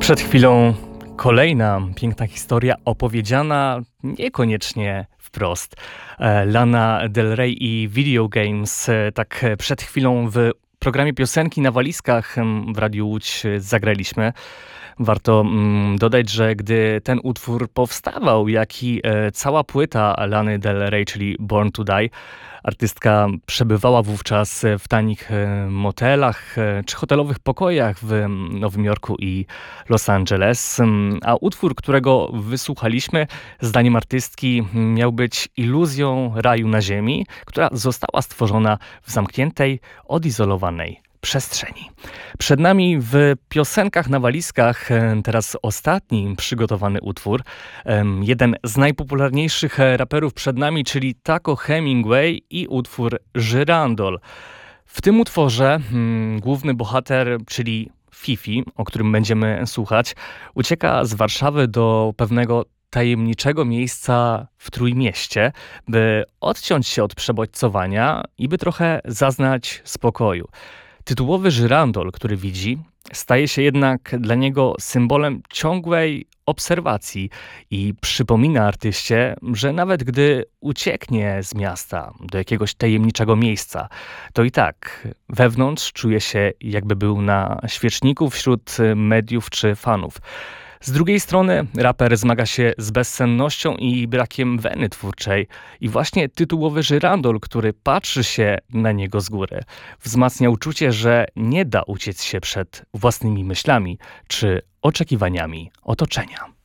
Przed chwilą kolejna piękna historia opowiedziana niekoniecznie wprost. Lana Del Rey i Video Games. Tak przed chwilą w programie Piosenki na walizkach w Radiu Łódź zagraliśmy. Warto dodać, że gdy ten utwór powstawał, jak i cała płyta Lany Del Rey, czyli Born to Die, artystka przebywała wówczas w tanich motelach czy hotelowych pokojach w Nowym Jorku i Los Angeles. A utwór, którego wysłuchaliśmy, zdaniem artystki, miał być iluzją raju na ziemi, która została stworzona w zamkniętej, odizolowanej przestrzeni. Przed nami w Piosenkach na walizkach teraz ostatni przygotowany utwór. Jeden z najpopularniejszych raperów przed nami, czyli Taco Hemingway i utwór Żyrandol. W tym utworze główny bohater, czyli Fifi, o którym będziemy słuchać, ucieka z Warszawy do pewnego tajemniczego miejsca w Trójmieście, by odciąć się od przebodźcowania i by trochę zaznać spokoju. Tytułowy żyrandol, który widzi, staje się jednak dla niego symbolem ciągłej obserwacji i przypomina artyście, że nawet gdy ucieknie z miasta do jakiegoś tajemniczego miejsca, to i tak wewnątrz czuje się, jakby był na świeczniku wśród mediów czy fanów. Z drugiej strony raper zmaga się z bezsennością i brakiem weny twórczej i właśnie tytułowy żyrandol, który patrzy się na niego z góry, wzmacnia uczucie, że nie da uciec się przed własnymi myślami czy oczekiwaniami otoczenia.